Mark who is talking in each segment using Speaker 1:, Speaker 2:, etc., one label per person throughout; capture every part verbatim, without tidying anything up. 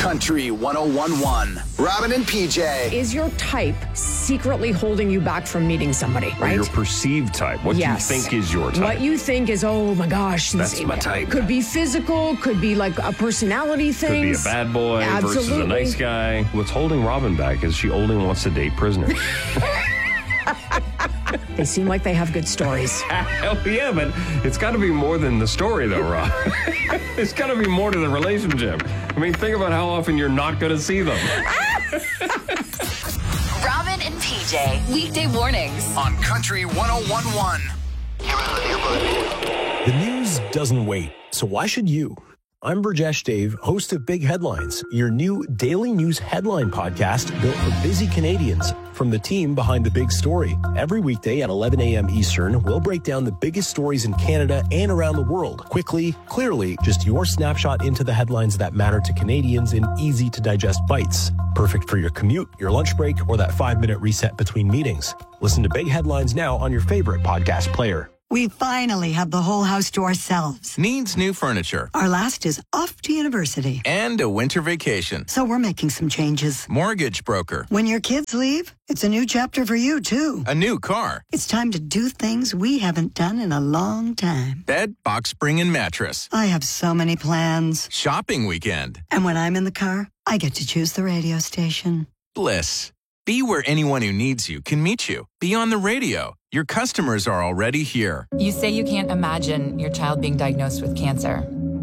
Speaker 1: Country one oh one one. Robin and P J.
Speaker 2: Is your type secretly holding you back from meeting somebody, right?
Speaker 3: Or your perceived type. What
Speaker 2: yes.
Speaker 3: you think is your type.
Speaker 2: What you think is, oh my gosh.
Speaker 3: That's
Speaker 2: this,
Speaker 3: my type.
Speaker 2: Could be physical, could be like a personality thing.
Speaker 3: Could be a bad boy
Speaker 2: Absolutely.
Speaker 3: versus a nice guy. What's holding Robin back is she only wants to date prisoners.
Speaker 2: They seem like they have good stories.
Speaker 3: Hell yeah, but it's got to be more than the story, though, Rob. It's got to be more to the relationship. I mean, think about how often you're not going to see them.
Speaker 4: Robin and P J, weekday mornings
Speaker 1: on Country one oh one one.
Speaker 5: The news doesn't wait, so why should you? I'm Burjesh Dave, host of Big Headlines, your new daily news headline podcast built for busy Canadians from the team behind the big story. Every weekday at eleven a.m. Eastern, we'll break down the biggest stories in Canada and around the world. Quickly, clearly, just your snapshot into the headlines that matter to Canadians in easy-to-digest bites. Perfect for your commute, your lunch break, or that five-minute reset between meetings. Listen to Big Headlines now on your favorite podcast player.
Speaker 6: We finally have the whole house to ourselves.
Speaker 7: Needs new furniture.
Speaker 6: Our last is off to university.
Speaker 7: And a winter vacation.
Speaker 6: So we're making some changes.
Speaker 7: Mortgage broker.
Speaker 6: When your kids leave, it's a new chapter for you, too.
Speaker 7: A new car.
Speaker 6: It's time to do things we haven't done in a long time.
Speaker 7: Bed, box spring, and mattress.
Speaker 6: I have so many plans.
Speaker 7: Shopping weekend.
Speaker 6: And when I'm in the car, I get to choose the radio station.
Speaker 7: Bliss. Be where anyone who needs you can meet you. Be on the radio. Your customers are already here.
Speaker 8: You say you can't imagine your child being diagnosed with cancer,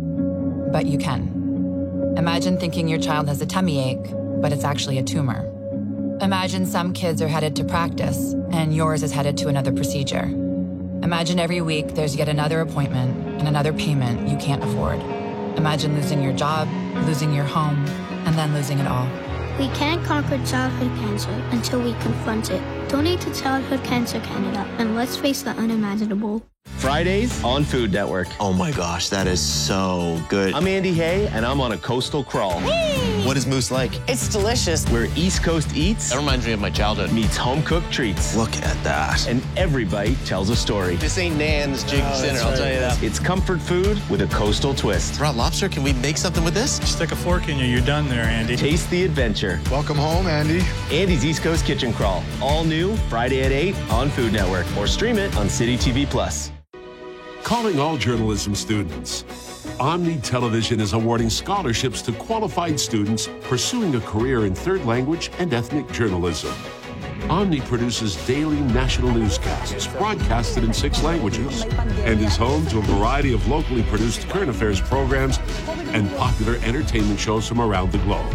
Speaker 8: but you can. Imagine thinking your child has a tummy ache, but it's actually a tumor. Imagine some kids are headed to practice, and yours is headed to another procedure. Imagine every week there's yet another appointment and another payment you can't afford. Imagine losing your job, losing your home, and then losing it all.
Speaker 9: We can't conquer childhood cancer until we confront it. Donate to Childhood Cancer Canada, and let's face the unimaginable.
Speaker 10: Fridays on Food Network.
Speaker 11: Oh my gosh, that is so good.
Speaker 10: I'm Andy Hay, and I'm on a coastal crawl.
Speaker 11: Whee! What is Moose like?
Speaker 12: It's delicious.
Speaker 10: Where East Coast eats.
Speaker 11: That reminds me of my childhood.
Speaker 10: Meets home-cooked treats.
Speaker 11: Look at that.
Speaker 10: And every bite tells a story.
Speaker 11: This ain't Nan's Jig
Speaker 10: oh,
Speaker 11: Dinner, I'll
Speaker 10: right.
Speaker 11: tell you that.
Speaker 10: It's comfort food with a coastal twist.
Speaker 11: Raw lobster, can we make something with this?
Speaker 13: Stick a fork in you, you're done there, Andy.
Speaker 10: Taste the adventure.
Speaker 14: Welcome home, Andy.
Speaker 10: Andy's East Coast Kitchen Crawl. All new, Friday at eight on Food Network. Or stream it on City T V Plus.
Speaker 15: Calling all journalism students. Omni Television is awarding scholarships to qualified students pursuing a career in third language and ethnic journalism. Omni produces daily national newscasts broadcasted in six languages and is home to a variety of locally produced current affairs programs and popular entertainment shows from around the globe.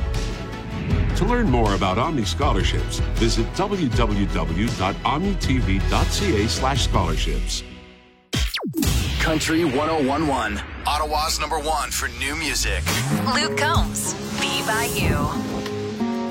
Speaker 15: To learn more about Omni scholarships, visit w w w dot omni t v dot c a slash scholarships.
Speaker 1: Country one oh one one, Ottawa's number one for new music.
Speaker 4: Luke Combs, Be By You.